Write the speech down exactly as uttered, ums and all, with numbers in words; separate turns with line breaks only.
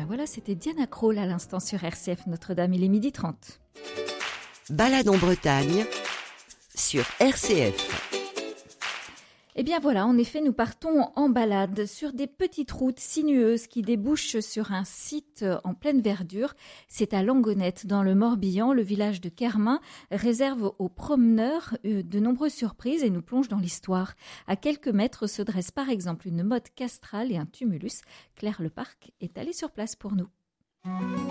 ben voilà, c'était Diana Krall à l'instant sur R C F Notre-Dame, il est midi trente.
Balade en Bretagne sur R C F.
Eh bien voilà, en effet, nous partons en balade sur des petites routes sinueuses qui débouchent sur un site en pleine verdure. C'est à Langonette, dans le Morbihan. Le village de Kermin réserve aux promeneurs de nombreuses surprises et nous plonge dans l'histoire. À quelques mètres se dresse par exemple une motte castrale et un tumulus. Claire Leparc est allée sur place pour nous.